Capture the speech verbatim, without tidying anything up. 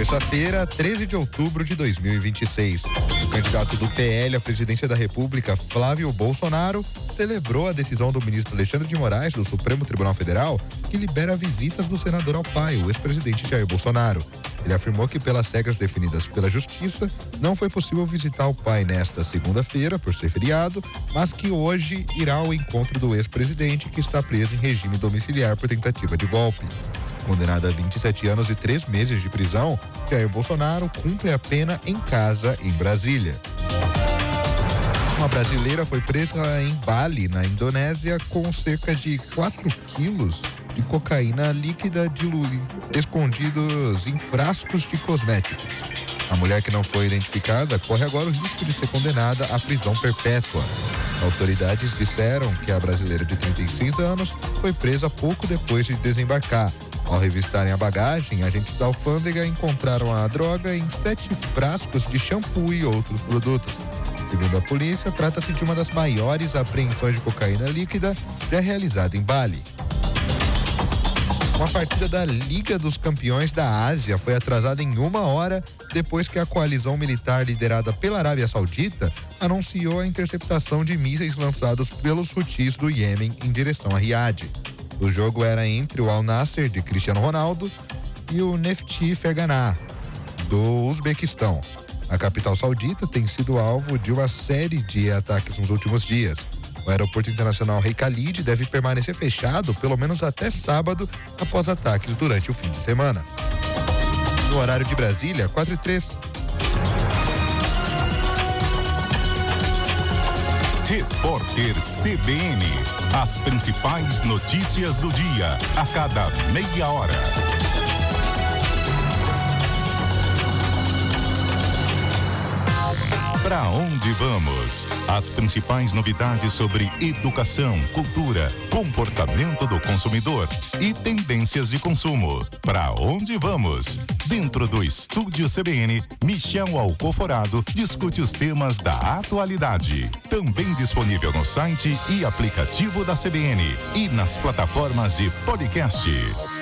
Terça-feira, treze de outubro de dois mil e vinte e seis. O candidato do P L à presidência da República, Flávio Bolsonaro, celebrou a decisão do ministro Alexandre de Moraes, do Supremo Tribunal Federal, que libera visitas do senador ao pai, o ex-presidente Jair Bolsonaro. Ele afirmou que, pelas regras definidas pela Justiça, não foi possível visitar o pai nesta segunda-feira, por ser feriado, mas que hoje irá ao encontro do ex-presidente, que está preso em regime domiciliar por tentativa de golpe. Condenado a vinte e sete anos e três meses de prisão, Jair Bolsonaro cumpre a pena em casa, em Brasília. Uma brasileira foi presa em Bali, na Indonésia, com cerca de quatro quilos de cocaína líquida diluída, escondidos em frascos de cosméticos. A mulher, que não foi identificada, corre agora o risco de ser condenada à prisão perpétua. Autoridades disseram que a brasileira de trinta e seis anos foi presa pouco depois de desembarcar. Ao revistarem a bagagem, agentes da alfândega encontraram a droga em sete frascos de shampoo e outros produtos. Segundo a polícia, trata-se de uma das maiores apreensões de cocaína líquida já realizada em Bali. Uma partida da Liga dos Campeões da Ásia foi atrasada em uma hora depois que a coalizão militar liderada pela Arábia Saudita anunciou a interceptação de mísseis lançados pelos Houthis do Iêmen em direção a Riad. O jogo era entre o Al Nassr, de Cristiano Ronaldo, e o Nefti Ferganá, do Uzbequistão. A capital saudita tem sido alvo de uma série de ataques nos últimos dias. O aeroporto internacional Rei Khalid deve permanecer fechado pelo menos até sábado, após ataques durante o fim de semana. No horário de Brasília, quatro e três. Repórter C B N. As principais notícias do dia, a cada meia hora. Para onde vamos? As principais novidades sobre educação, cultura, comportamento do consumidor e tendências de consumo. Para onde vamos? Dentro do Estúdio C B N, Michel Alcoforado discute os temas da atualidade. Também disponível no site e aplicativo da C B N e nas plataformas de podcast.